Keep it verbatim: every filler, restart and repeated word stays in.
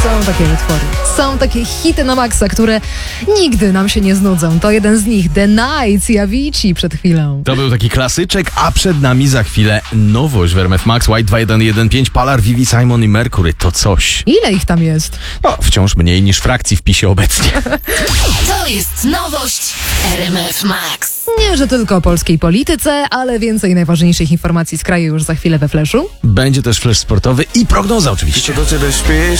Są takie utwory, są takie hity na maksa, które nigdy nam się nie znudzą. To jeden z nich, The Nights i Avicii przed chwilą. To był taki klasyczek, a przed nami za chwilę nowość w R M F Max. White dwa jeden jeden pięć, Palar, Vivi, Simon i Mercury. To coś. Ile ich tam jest? No, wciąż mniej niż frakcji w PiSie obecnie. To jest nowość w R M F Max. Nie, że tylko o polskiej polityce, ale więcej najważniejszych informacji z kraju już za chwilę we Fleszu. Będzie też flash sportowy i prognoza oczywiście. Do ciebie śpisz,